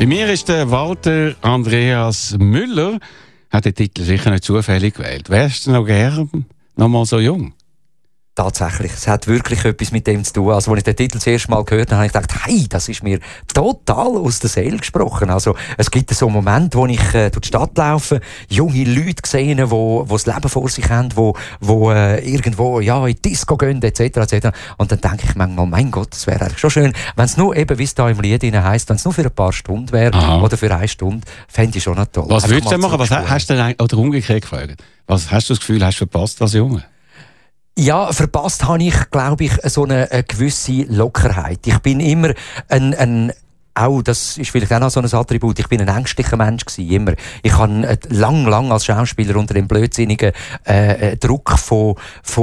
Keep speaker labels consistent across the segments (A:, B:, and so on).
A: Bei mir ist der Walter Andreas Müller. Hat den Titel sicher nicht zufällig gewählt. Wärst du noch gern noch mal so jung?
B: Tatsächlich, es hat wirklich etwas mit dem zu tun. Also, als ich den Titel das erste Mal gehört habe, habe ich gedacht, hey, das ist mir total aus der Seele gesprochen. Also, es gibt so einen Moment, wo ich durch die Stadt laufe, junge Leute gesehen, die das Leben vor sich haben, die irgendwo in die Disco gehen, etc. Und dann denke ich manchmal, mein Gott, das wäre eigentlich schon schön, wenn es nur eben, wie es da im Lied heisst, wenn es nur für ein paar Stunden wäre oder für eine Stunde, fände ich schon noch toll.
A: Was würdest du denn machen? Was hast du denn, oder umgekehrt gefragt? Was hast du das Gefühl, hast du verpasst als Junge?
B: Ja, verpasst habe ich, glaube ich, so eine gewisse Lockerheit. Ich bin immer auch, das ist vielleicht auch noch so ein Attribut, ich bin ein ängstlicher Mensch gewesen, immer. Ich habe lang als Schauspieler unter dem blödsinnigen Druck von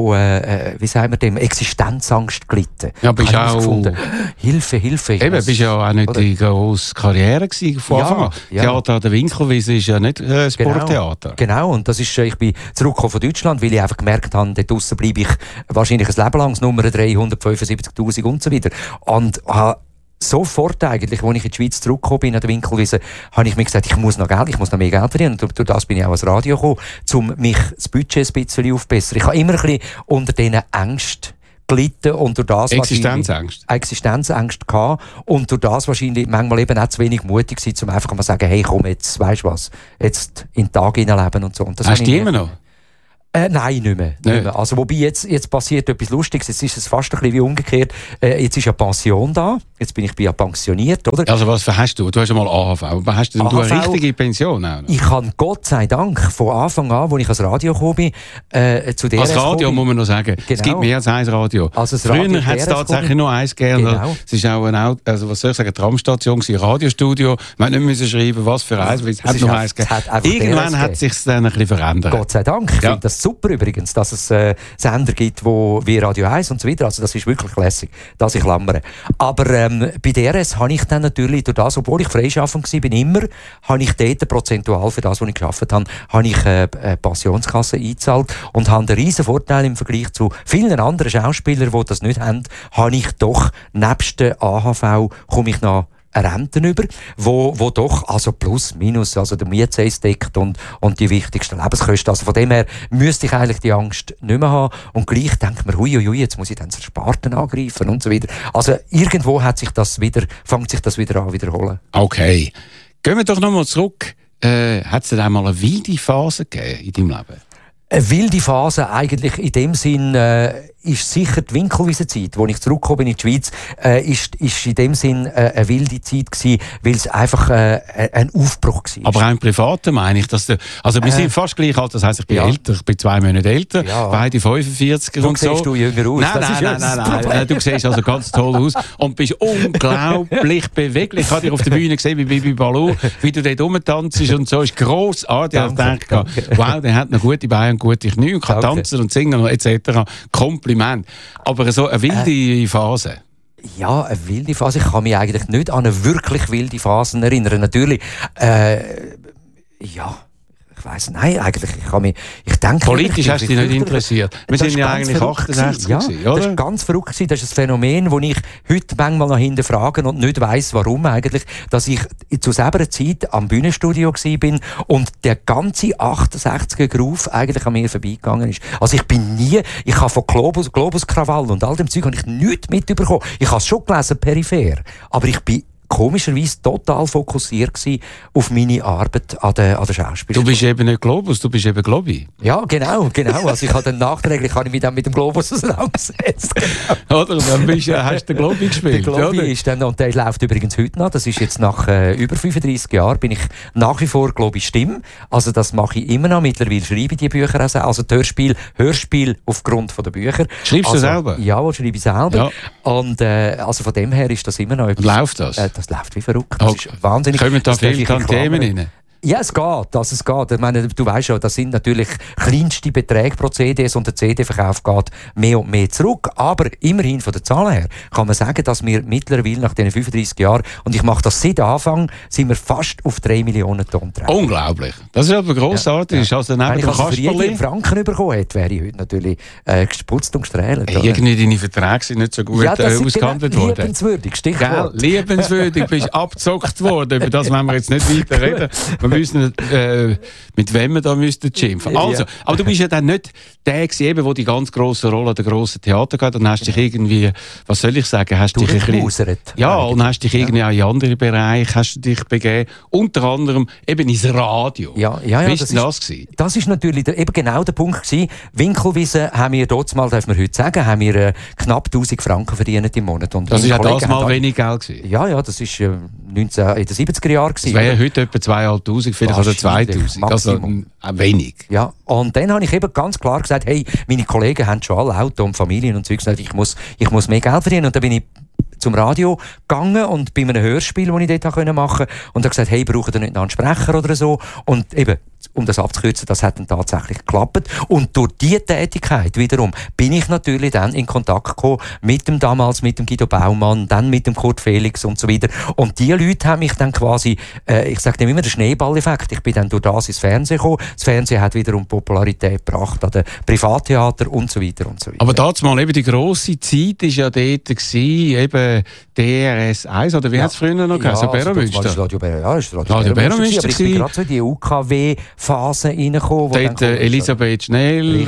B: wie sagen wir dem, Existenzangst gelitten.
A: Ja, bist auch
B: gefunden, Hilfe.
A: Eben, bist ja auch nicht die grosse Karriere gewesen von Anfang an. Theater an der Winkelwiese ist ja nicht Sporttheater.
B: Genau, und das ist, ich bin zurückgekommen von Deutschland, weil ich einfach gemerkt habe, dort draussen bleibe ich wahrscheinlich ein Leben lang, Nummer 375'000 und so weiter. Und sofort eigentlich, als ich in die Schweiz zurückgekommen bin, an der Winkelwiese, habe ich mir gesagt, ich muss noch mehr Geld verdienen. Und durch das bin ich auch ans Radio gekommen, um mich das Budget ein bisschen aufzubessern. Ich habe immer ein bisschen unter diesen Ängsten gelitten und durch das Existenzängste gehabt und durch das wahrscheinlich manchmal eben auch zu wenig mutig gewesen, um einfach mal zu sagen, hey komm, jetzt, weisst du was, jetzt in den Tag hineinleben und so. Und das
A: hast du die immer noch?
B: Nein, nicht mehr. Also, wobei jetzt passiert etwas Lustiges. Jetzt ist es fast ein bisschen wie umgekehrt. Jetzt ist ja Pension da. Jetzt bin ich pensioniert, oder?
A: Also, was hast du? Du hast ja mal AHV. Aber hast du denn eine richtige Pension auch noch?
B: Ich habe Gott sei Dank von Anfang an, als ich ans Radio gekommen bin, zu DRS
A: als Radio muss man noch sagen.
B: Genau.
A: Es gibt mehr als ein Radio.
B: Also
A: früher hat es tatsächlich nur eins gegeben. Genau. Es ist auch eine Tramstation gewesen, Radiostudio. Man musste nicht mehr schreiben, was für eins, weil es hat nur eins gegeben. Irgendwann hat es sich dann ein bisschen verändert.
B: Gott sei Dank. Ich finde das super übrigens, dass es Sender gibt, wie Radio 1 und so weiter. Also das ist wirklich lässig, dass ich klammere. Aber bei DRS habe ich dann natürlich durch das, obwohl ich freischaffend war, habe ich dort prozentual für das, was ich gearbeitet habe, habe ich Pensionskasse eingezahlt und habe einen riesen Vorteil im Vergleich zu vielen anderen Schauspielern, die das nicht haben, habe ich doch nebst der AHV komme ich noch eine Rente über, wo doch, also plus, minus, also der Mietzins deckt und die wichtigsten Lebenskosten. Also von dem her müsste ich eigentlich die Angst nicht mehr haben. Und gleich denkt man, hui, jetzt muss ich dann das Sparten angreifen und so weiter. Also irgendwo fängt sich das wieder an wiederholen.
A: Okay. Gehen wir doch nochmal zurück. Hat es denn einmal eine wilde Phase gegeben in deinem Leben?
B: Eine wilde Phase eigentlich in dem Sinn ist sicher die Winkelwiese-Zeit, wo ich zurückgekommen bin in die Schweiz, ist in dem Sinn eine wilde Zeit gewesen, weil es einfach ein Aufbruch war.
A: Aber auch im Privaten meine ich, dass wir sind fast gleich alt, das heisst, ich bin älter, ich bin 2 Monate älter, beide 45er und so.
B: Siehst du jünger aus?
A: Nein, du siehst also ganz toll aus und bist unglaublich beweglich. Ich habe dich auf der Bühne gesehen, wie Bibi Ballou, wie du dort rumtanzt und so, ist grossartig. Ich dachte, wow, der hat noch gute Beine und gute Knie und kann tanzen und singen und etc. Kompliment. Aber so eine wilde Phase.
B: Ja, eine wilde Phase. Ich kann mich eigentlich nicht an eine wirklich wilde Phase erinnern. Natürlich, ich weiss, nein, eigentlich, ich denke...
A: Politisch hast du dich nicht interessiert. Wir sind ja eigentlich 68 gewesen, oder?
B: Das war ganz verrückt gewesen. Das ist ein Phänomen, das ich heute manchmal noch hinterfrage und nicht weiss, warum eigentlich, dass ich zu selber Zeit am Bühnenstudio war und der ganze 68er-Groove eigentlich an mir vorbeigegangen ist. Also ich habe von Globus-Krawall und all dem Zeug habe ich nichts mitbekommen. Ich habe es schon gelesen, peripher, aber ich bin komischerweise total fokussiert gewesen auf meine Arbeit an der Schauspielschule.
A: Du bist eben nicht Globus, du bist eben Globi.
B: Ja, genau. Also ich habe dann nachträglich mich dann mit dem Globus auseinandergesetzt. Genau.
A: Oder? Dann hast du den Globi gespielt.
B: Der Globi ist dann, und der läuft übrigens heute noch. Das ist jetzt nach über 35 Jahren bin ich nach wie vor Globi Stimme. Also das mache ich immer noch. Mittlerweile schreibe ich die Bücher auch. Also die Hörspiel aufgrund der Bücher. Schreibst
A: du selber?
B: Ja, schreibe ich selber. Ja. Und also von dem her ist das immer noch etwas.
A: Läuft das?
B: Das läuft wie verrückt. Das ist wahnsinnig.
A: Kommen da viele Themen rein?
B: Ja, es geht. Also es geht. Ich meine, du weißt ja, das sind natürlich kleinste Beträge pro CDs und der CD-Verkauf geht mehr und mehr zurück. Aber immerhin von der Zahl her kann man sagen, dass wir mittlerweile nach diesen 35 Jahren, und ich mache das seit Anfang, sind wir fast auf 3 Millionen Tonnen Trend.
A: Unglaublich. Das ist aber grossartig. Ja. Also
B: wenn ich für jeden Franken bekommen hätte, wäre ich heute natürlich gesputzt und gestrahlt.
A: Irgendwie deine Verträge sind nicht so gut ausgehandelt worden.
B: Liebenswürdig, Stichwort.
A: Liebenswürdig, bist abgezockt worden. Über das wollen wir jetzt nicht weiter reden. Wir müssen mit wem wir da schimpfen. Also, aber du bist ja dann nicht der gewesen, der die ganz grosse Rolle an der grossen Theater gehabt, und hast dich irgendwie, was soll ich sagen, hast dich ein bisschen, und hast dich irgendwie auch in andere Bereiche hast du dich begeben, unter anderem eben ins Radio.
B: Ja,
A: wie war das gewesen?
B: Das ist natürlich eben genau der Punkt gewesen. Winkelwiese haben wir dort mal, darf man heute sagen, haben wir knapp 1000 Franken verdient im Monat. Und
A: das ist ja das mal wenig Geld gewesen.
B: Ja, das ist in den 70er Jahren gewesen.
A: Das wäre heute etwa 2'500, vielleicht oder 2000. Also wenig.
B: Ja, und dann habe ich eben ganz klar gesagt, hey, meine Kollegen haben schon alle Auto und Familien und Zeugs, ich muss mehr Geld verdienen. Und dann bin ich zum Radio gegangen und bei einem Hörspiel, das ich dort machen konnte, und habe gesagt, hey, braucht ihr nicht noch einen Sprecher oder so? Und eben, um das abzukürzen, das hat dann tatsächlich geklappt. Und durch diese Tätigkeit wiederum bin ich natürlich dann in Kontakt gekommen mit dem Guido Baumann, dann mit dem Kurt Felix und so weiter. Und diese Leute haben mich dann quasi, ich sage dem immer, der Schneeballeffekt. Ich bin dann durch das ins Fernsehen gekommen. Das Fernsehen hat wiederum Popularität gebracht an den Privattheater und so weiter und so weiter.
A: Aber damals mal eben die grosse Zeit war ja dort gewesen, eben DRS 1, oder wie hat es früher noch geheißen?
B: Beromünster.
A: Das war
B: Radio Beromünster. Ich bin gerade so in die UKW-Phase reingekommen.
A: Dort Elisabeth Schnell,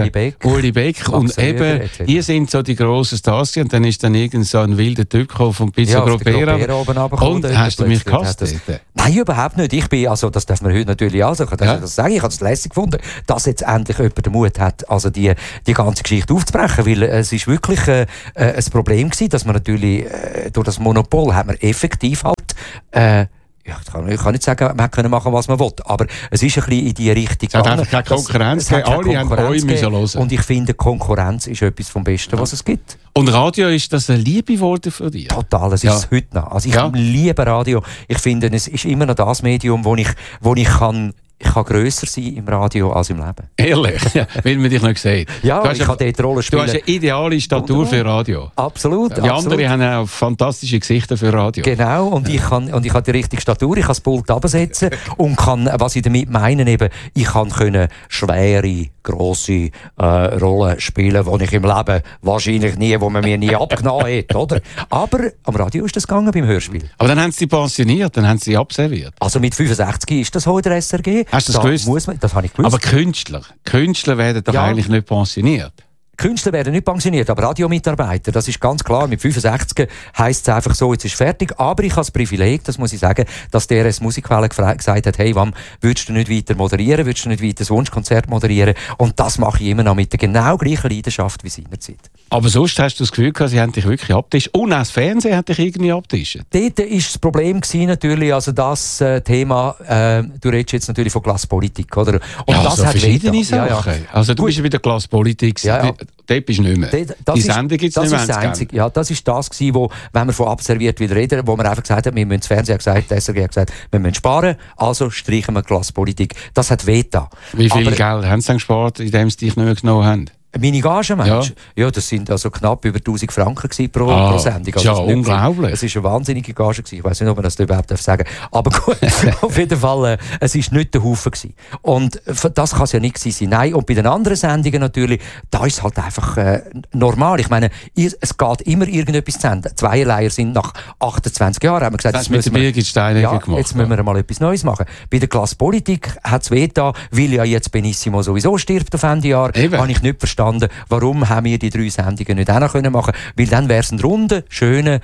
A: Uli Beck und eben, hier sind so die grossen Stars, und dann ist dann irgend so ein wilder Typ gekommen vom Pizza Gropera. Und hast du mich gehasst?
B: Nein, überhaupt nicht. Ich bin, also das darf man heute natürlich auch sagen, das sagen. Ich habe es lässig gefunden, dass jetzt endlich jemand den Mut hat, also die ganze Geschichte aufzubrechen, weil es ist wirklich ein Problem gewesen, dass man natürlich durch das Monopol hat man effektiv halt ich kann nicht sagen, man können machen, was man will, aber es ist ein bisschen in die Richtung.
A: Es hat einfach keine Konkurrenz gegeben, alle haben euch müssen hören.
B: Und ich finde, Konkurrenz ist etwas vom Besten, was es gibt.
A: Und Radio, ist das eine Liebe geworden für dich?
B: Total, es ist es heute noch. Also ich liebe Radio. Ich finde, es ist immer noch das Medium, wo ich kann grösser sein im Radio als im Leben.
A: Ehrlich? Ja, weil man dich nicht sieht.
B: Ja, ich kann dort Rolle spielen.
A: Du hast eine ideale Statur für Radio.
B: Absolut.
A: Die anderen haben auch fantastische Gesichter für Radio.
B: Genau, und ich habe die richtige Statur, ich kann das Pult absetzen und kann, was ich damit meine, eben, ich kann schwere, grosse Rollen spielen, die ich im Leben wahrscheinlich nie, wo man mir nie abgenommen hat, oder? Aber am Radio ist das gegangen, beim Hörspiel.
A: Aber dann haben sie pensioniert, dann haben sie abserviert.
B: Also mit 65 ist das heute der SRG.
A: Hast du das gewusst?
B: Das habe ich gewusst.
A: Aber Künstler werden doch eigentlich nicht pensioniert.
B: Künstler werden nicht pensioniert, aber Radiomitarbeiter, das ist ganz klar. Mit 65 heisst es einfach so, jetzt ist fertig. Aber ich habe das Privileg, das muss ich sagen, dass der DRS Musikwelle gesagt hat, hey, Wam, würdest du nicht weiter moderieren, würdest du nicht weiter das Wunschkonzert moderieren? Und das mache ich immer noch mit der genau gleichen Leidenschaft wie seinerzeit.
A: Aber sonst hast du das Gefühl gehabt, sie haben dich wirklich abgetischt. Und auch das Fernsehen hat dich irgendwie abgetischt.
B: Dort war das Problem natürlich, also das Thema, du redest jetzt natürlich von Klasspolitik, oder? Und
A: ja,
B: das
A: also
B: hat
A: verschiedene Sachen. Ja. Also du bist ja wieder Klasspolitik.
B: Ja.
A: Dort bist du nicht mehr. Die Sendung gibt es nicht mehr. Das ist das Einzige. Ja, das ist das gewesen, wo, wenn wir von abserviert wieder reden, wo man einfach gesagt hat, wir müssen, das Fernsehen hat gesagt, der SRG hat gesagt, wir müssen sparen, also streichen wir Klasspolitik. Das hat wehgetan. Wie viel Geld haben sie dann gespart, indem sie dich nicht mehr genommen haben?
B: Meine Gage, Mensch? Ja, das sind also knapp über 1000 Franken pro Sendung. Also
A: ja, unglaublich.
B: Es war eine wahnsinnige Gage gewesen. Ich weiss nicht, ob man das überhaupt sagen darf. Aber gut, auf jeden Fall, es war nicht der Haufen gewesen. Und das kann es ja nicht sein. Nein, und bei den anderen Sendungen natürlich, da ist es halt einfach normal. Ich meine, es geht immer irgendetwas zu Ende. Zweierleier sind nach 28 Jahren, haben wir gesagt,
A: jetzt müssen wir gemacht.
B: Jetzt müssen wir mal etwas Neues machen. Bei der Klasspolitik hat es wehgetan, weil ja jetzt Benissimo sowieso stirbt auf Ende Jahr. Habe ich nicht verstanden, warum haben wir die 3 Sendungen nicht auch noch machen können. Weil dann wäre es ein runder, schöner,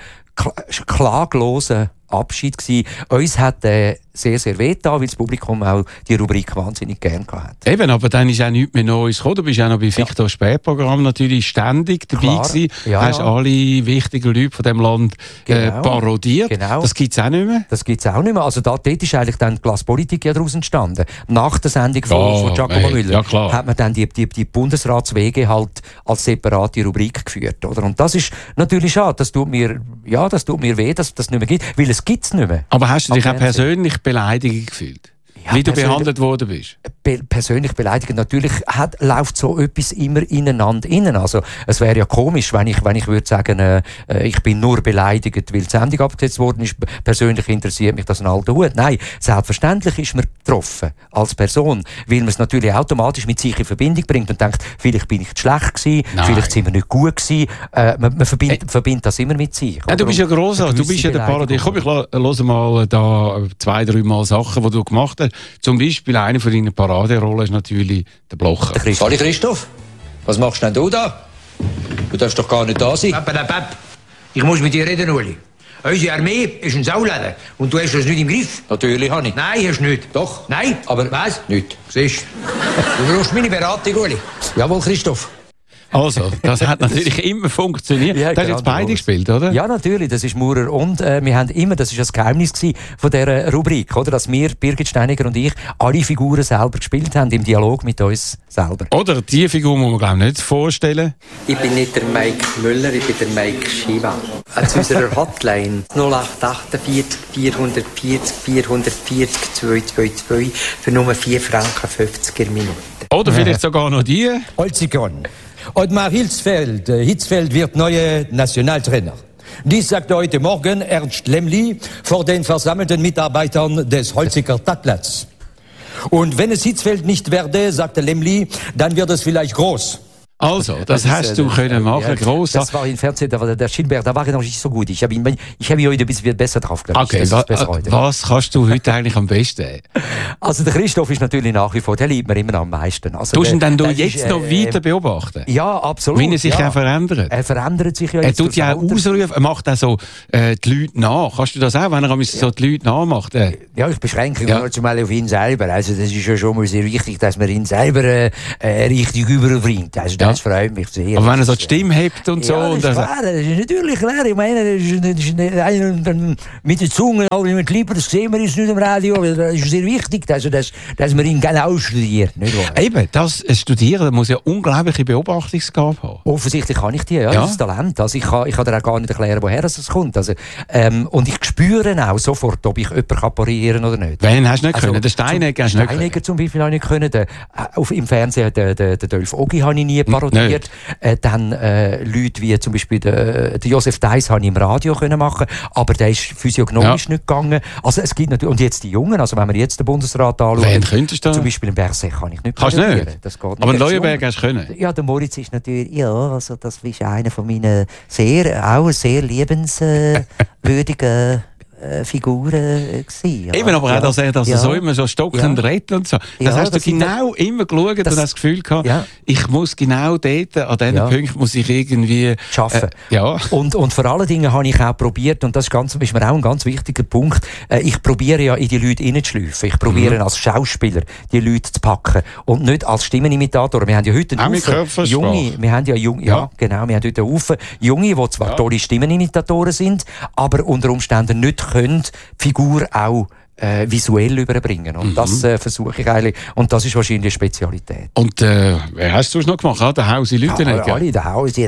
B: klagloser Abschied gewesen. Uns hat sehr, sehr wehgetan, weil das Publikum auch die Rubrik wahnsinnig gern gehabt.
A: Eben, aber dann ist auch nichts mehr Neues gekommen. Du bist auch noch bei Victor Spätprogramm natürlich ständig dabei gewesen. Ja, hast alle wichtigen Leute von diesem Land parodiert. Genau. Das gibt es auch nicht mehr?
B: Das gibt es auch nicht mehr. Also dort ist eigentlich dann die Klasspolitik ja daraus entstanden. Nach der Sendung von Giacomo Müller hat man dann die Bundesratswege halt als separate Rubrik geführt. Oder? Und das ist natürlich schade. Das tut mir weh, dass das nicht mehr gibt. Weil es gibt es nicht mehr.
A: Aber hast du dich auch persönlich beleidigt gefühlt? wie du behandelt worden bist?
B: Persönlich beleidigend. Natürlich läuft so etwas immer ineinander innen. Also, es wäre ja komisch, wenn ich würde sagen, ich bin nur beleidigt, weil die Sendung abgesetzt worden ist. Persönlich interessiert mich das ein alter Hut. Nein, selbstverständlich ist man getroffen als Person, weil man es natürlich automatisch mit sich in Verbindung bringt und denkt, vielleicht bin ich zu schlecht gewesen, vielleicht sind wir nicht gut gewesen. Man verbindet das immer mit sich.
A: Ja, du bist ja grossartig, du bist ja der Parodie. Komm, ich höre mal da 2-3 Mal Sachen, die du gemacht hast. Zum Beispiel eine von deinen Paraderollen ist natürlich der Blocher.
C: Hallo Christoph, was machst denn du da? Du darfst doch gar nicht da sein.
D: Papp. Ich muss mit dir reden, Uli. Unsere Armee ist ein Sauladen und du hast das nicht im Griff.
C: Natürlich habe ich.
D: Nein, hast du nicht.
C: Doch.
D: Nein.
C: Aber
D: was?
C: Nicht.
D: Siehst du brauchst meine Beratung, Uli.
C: Jawohl, Christoph.
A: Also, das hat natürlich immer funktioniert.
B: Ja,
A: du hast jetzt beide gespielt, oder?
B: Ja, natürlich, das ist Maurer. Und wir haben immer, das war das Geheimnis von dieser Rubrik, oder? Dass wir, Birgit Steiniger und ich, alle Figuren selber gespielt haben, im Dialog mit uns selber.
A: Oder die Figur muss man, glaube ich, nicht vorstellen.
E: Ich bin nicht der Mike Müller, ich bin der Mike Schiva. Zu unserer Hotline 0848 440 440 222 für nur 4,50 Franken Minute.
A: Oder vielleicht sogar noch die.
F: Holzikon. Ottmar Hitzfeld. Hitzfeld wird neuer Nationaltrainer. Dies sagte heute Morgen Ernst Lemli vor den versammelten Mitarbeitern des Holziker Tagblatts. Und wenn es Hitzfeld nicht werde, sagte Lemli, dann wird es vielleicht groß.
A: Also, das hast du können machen,
B: ja,
A: gross.
B: Das war im Fernsehen, der Schilberg, da war er noch nicht so gut. Ich habe ihn heute ein bisschen besser drauf gelernt.
A: Okay, was kannst du heute eigentlich am besten?
B: Also der Christoph ist natürlich nach wie vor, der liebt mir immer am meisten. Also,
A: tust du ihn dann jetzt noch weiter beobachten?
B: Ja, absolut.
A: Wie er sich auch verändert?
B: Er verändert sich ja
A: jetzt.
B: Er
A: tut ja auch ausrufen, er macht auch so die Leute nach. Kannst du das auch, wenn er so die Leute nachmacht?
B: Ja, ich beschränke mich mal auf ihn selber. Also das ist ja schon mal sehr wichtig, dass man ihn selber richtig überbringt. Also das freut mich sehr.
A: Aber wenn er so die Stimme hebt und so.
B: Ja, das ist klar, das ist natürlich klar. Ich meine, das ist einer mit der Zunge, auch mit dem Lippen, das sehen wir jetzt nicht im Radio, aber das ist sehr wichtig, also dass man ihn genau studiert. Nicht wahr?
A: Eben, das Studieren muss ja unglaubliche Beobachtungsgabe haben.
B: Offensichtlich kann ich die, ja. Das ist Talent. Also ich kann dir auch gar nicht erklären, woher es kommt. Also, und ich spüre auch sofort, ob ich jemanden parieren kann oder nicht.
A: Wen hast du nicht können? Den Steinegger hast du nicht können?
B: Steinegger zum Beispiel habe ich nicht können. Im Fernsehen den Dolph Ogi habe ich nie parodiert. Dann Leute wie zum Beispiel der Josef Deiss habe ich im Radio können machen, aber der ist physiognomisch nicht gegangen. Also es gibt natürlich, und jetzt die Jungen, also wenn wir jetzt den Bundesrat anschauen,
A: wen könntest du?
B: Zum Beispiel in Berset kann ich nicht
A: parodieren. Kannst du nicht?
B: Das geht nicht.
A: Aber in Leuenberg hast du können?
B: Ja, der Moritz ist natürlich, ja, also das ist einer von meinen sehr liebenswürdigen Figuren gewesen. Ja.
A: Eben, aber auch, dass er so immer so stockend redet und so. Das hast du genau immer geschaut und das Gefühl gehabt, ich muss genau dort, an diesem Punkt muss ich irgendwie
B: schaffen. Und vor allen Dingen habe ich auch probiert, und das ist mir auch ein ganz wichtiger Punkt, ich probiere ja in die Leute reinzuschleifen. Ich probiere als Schauspieler die Leute zu packen und nicht als Stimmenimitator. Wir haben ja heute einen Haufen Junge, wir haben heute einen Haufen Junge, die zwar tolle Stimmenimitatoren sind, aber unter Umständen nicht können die Figur auch visuell überbringen. Und das versuche ich eigentlich. Und das ist wahrscheinlich eine Spezialität.
A: Und wer hast du es noch gemacht? Der Hausi Lütenegger?
G: Alle, der Hausi,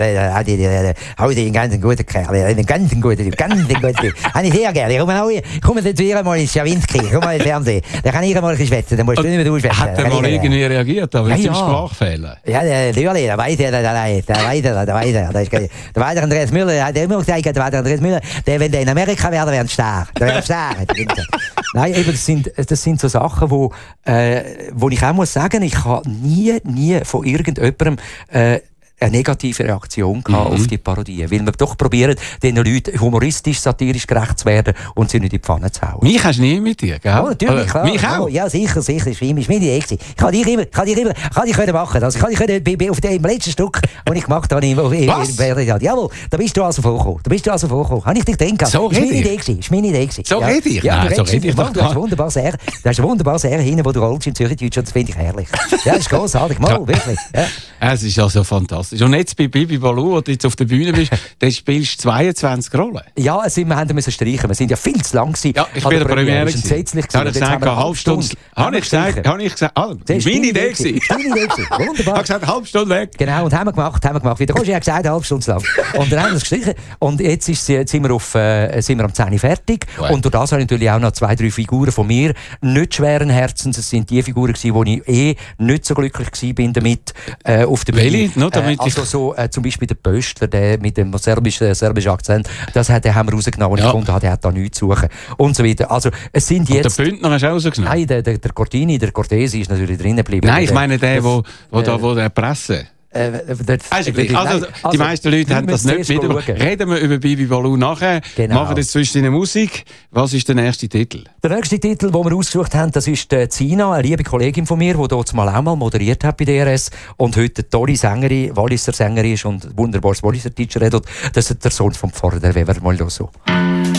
G: ein ganz guter Kerl. Ein ganz guter. Habe ich sehr gerne. Ich komme zu ihr mal ins Schawinski. Komm mal ins Fernsehen. Da kann ich mal ein bisschen schwätzen. Dann musst du nicht mehr durchschwätzen.
A: Hat er mal irgendwie reagiert, aber mit seinem Sprachfehler?
G: Ja, natürlich. Da weiß er. Der weiß Andreas Müller. Der hat immer gesagt, der, wenn der in Amerika wäre, wäre ein Star. Der wäre ein Star.
B: Nein, eben, das sind so Sachen, wo ich auch muss sagen, ich habe nie von irgendjemandem eine negative Reaktion auf die Parodie. Weil wir doch probieren, den Leuten humoristisch, satirisch gerecht zu werden und sie nicht in die Pfanne zu hauen.
A: Mich hast du nie mit dir, gell?
G: Oh, natürlich, klar.
A: Mich auch?
G: Ja, sicher. Das war meine Idee. Ich kann dich immer machen. Also, ich kann auf dem letzten Stück, das ich gemacht habe, jawohl, da bist du also vorgekommen. Habe ich dich gedacht?
A: So rede ich?
G: Das war meine Idee.
A: So rede ich?
G: Ja,
A: nein, so rede ich doch
G: Du hast wunderbar sehr hin, wo du rollst in Zürich-Deutsch, und das finde ich herrlich. Ja, das ist grossartig. Mal, wirklich. Ja.
A: Es ist also fantastisch. fantastisch. Und jetzt bei Bibi Ballou, wo du jetzt auf der Bühne bist, dann spielst du 22 Rollen.
B: Ja, wir haben müssen streichen. Wir sind ja viel zu lang gewesen.
A: Ja, ich bin der Premiere.
B: Das ist entsetzlich.
A: Habe ich gesagt, eine halbe Stunde. Habe ich gesagt, meine Idee gewesen.
B: Wunderbar.
A: Ich habe gesagt, eine halbe Stunde weg.
B: Genau, und haben wir gemacht. Wie der Roger hat gesagt, eine halbe Stunde lang. Und dann haben wir es gestrichen. Und jetzt sind wir am 10 Uhr fertig.
A: Wow.
B: Und durch das habe ich natürlich auch noch 2, 3 Figuren von mir. Nicht schweren Herzens. Es sind die Figuren gewesen, wo ich nicht so glücklich war damit auf der Bühne. Also so, zum Beispiel der Pöstler, der mit dem serbischen Akzent, den haben wir rausgenommen. Ich fand, der hat da nichts zu suchen. Und so weiter. Also, es sind jetzt...
A: Und der Bündner hast du auch rausgenommen?
B: Nein, der Cortesi ist natürlich drinnen geblieben.
A: Nein, ich meine der Presse... die meisten Leute haben das nicht mitbekommen. Reden wir über Bibi Ballou nachher.
B: Genau.
A: Machen jetzt zwischen der Musik. Was ist der nächste Titel?
B: Der nächste Titel, den wir ausgesucht haben, das ist Zina, eine liebe Kollegin von mir, die dort mal auch mal moderiert hat bei DRS und heute eine tolle Sängerin, Walliser Sängerin ist und wunderbares Walliser Teacher redet. Das ist der Sohn vom Pfarrer, der Weber, mal so.